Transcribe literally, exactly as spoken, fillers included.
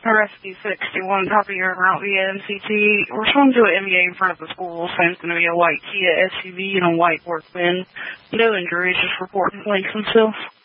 Rescue sixty-one, copy your route via M C T. We're trying to do an M B A in front of the school, so it's going to be a white Kia S U V and a white work bin. No injuries, just report police and stuff.